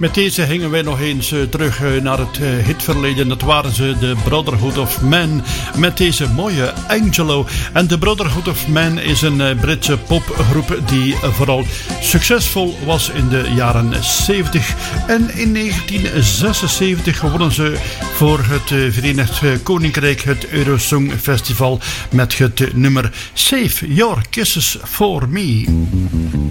Met deze gingen wij nog eens terug naar het hitverleden. Dat waren ze, de Brotherhood of Man, met deze mooie Angelo. En de Brotherhood of Man is een Britse popgroep die vooral succesvol was in de jaren 70. En in 1976 wonnen ze voor het Verenigd Koninkrijk het Eurosong Festival met het nummer Save Your Kisses For Me.